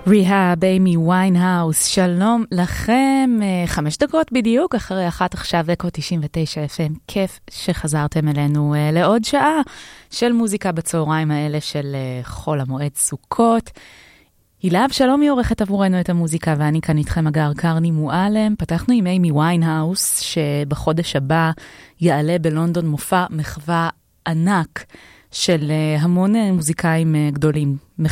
ריהאב, אימי ויינהאוס, שלום לכם, 5 דקות בדיוק, אחרי 1 עכשיו, אקו 99 FM, כיף שחזרתם אלינו לעוד שעה של מוזיקה בצהריים האלה של חול המועד סוכות. הילה אבשלום היא עורכת עבורנו את המוזיקה, ואני כאן איתכם אגר קרני מועלם. פתחנו עם אימי ויינהאוס, שבחודש הבא יעלה בלונדון מופע מחווה ענק של המון מוזיקאים גדולים.